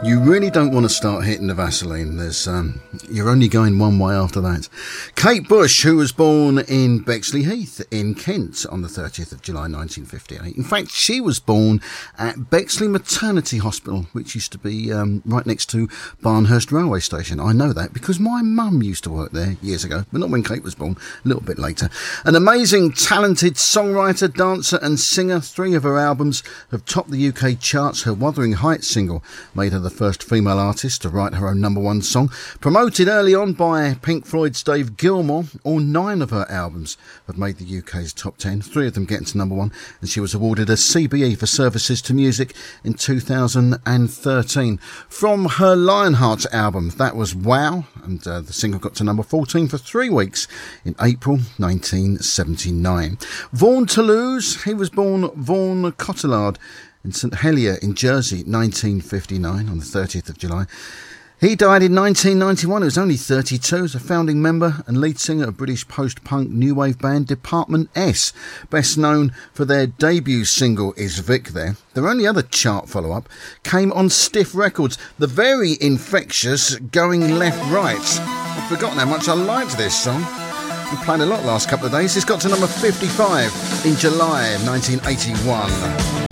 You really don't want to start hitting the Vaseline. You're only going one way after that. Kate Bush, who was born in Bexley Heath in Kent on the 30th of July 1958. In fact, she was born at Bexley Maternity Hospital, which used to be right next to Barnhurst Railway Station. I know that because my mum used to work there years ago, but not when Kate was born, a little bit later. An amazing, talented songwriter, dancer and singer. 3 of her albums have topped the UK charts. Her Wuthering Heights single made her the first female artist to write her own #1 song. Promoted early on by Pink Floyd's Dave Gilmour, all 9 of her albums have made the UK's top 10, 3 of them getting to #1, and she was awarded a CBE for services to music in 2013. From her Lionheart album, that was Wow, and the single got to #14 for 3 weeks in April 1979. Vaughan Toulouse, he was born Vaughan Cotillard in St Helier in Jersey, 1959, on the 30th of July. He died in 1991. He was only 32. He was a founding member and lead singer of British post-punk new wave band Department S, best known for their debut single Is Vic There. Their only other chart follow-up came on Stiff Records, the very infectious Going Left Right. I've forgotten how much I liked this song. We played a lot last couple of days. It's got to number 55 in July 1981.